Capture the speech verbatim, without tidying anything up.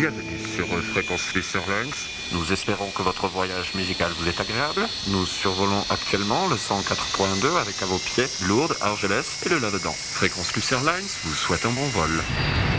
Bienvenue sur euh, Fréquence Swiss Airlines. Nous espérons que votre voyage musical vous est agréable. Nous survolons actuellement le cent quatre point deux avec à vos pieds Lourdes, Argelès et le là-dedans. Fréquence Swiss Airlines vous souhaite un bon vol.